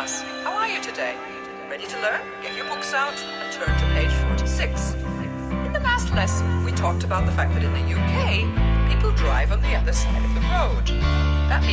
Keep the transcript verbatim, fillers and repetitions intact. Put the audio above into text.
class. How are you today? Ready to learn? Get your books out and turn to page forty-six. In the last lesson, we talked about the fact that in the U K, people drive on the other side of the road. That means